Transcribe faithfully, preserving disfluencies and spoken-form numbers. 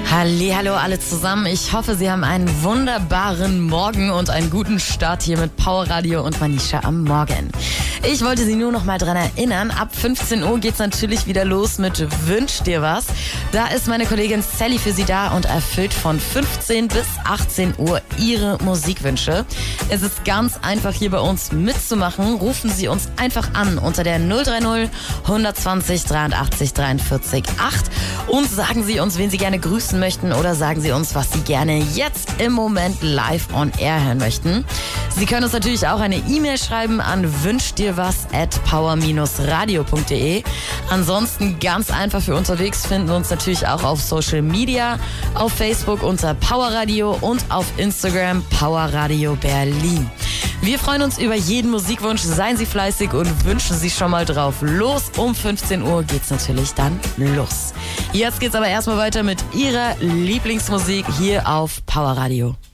Hallihallo alle zusammen. Ich hoffe, Sie haben einen wunderbaren Morgen und einen guten Start hier mit Power Radio und Manisha am Morgen. Ich wollte Sie nur noch mal dran erinnern, ab fünfzehn Uhr geht's natürlich wieder los mit Wünsch dir was. Da ist meine Kollegin Sally für Sie da und erfüllt von fünfzehn bis achtzehn Uhr Ihre Musikwünsche. Es ist ganz einfach hier bei uns mitzumachen. Rufen Sie uns einfach an unter der null drei null, hundertzwanzig, dreiundachtzig, dreiundvierzig, acht und sagen Sie uns, wen Sie gerne grüßen möchten oder sagen Sie uns, was Sie gerne jetzt im Moment live on air hören möchten. Sie können uns natürlich auch eine E-Mail schreiben an wünschdirwas at power radio punkt de. Ansonsten ganz einfach für unterwegs finden wir uns natürlich auch auf Social Media, auf Facebook unter Power Radio und auf Instagram Power Radio Berlin. Wir freuen uns über jeden Musikwunsch. Seien Sie fleißig und wünschen Sie schon mal drauf. Los, um fünfzehn Uhr geht's natürlich dann los. Jetzt geht's aber erstmal weiter mit Ihrer Lieblingsmusik hier auf Power Radio.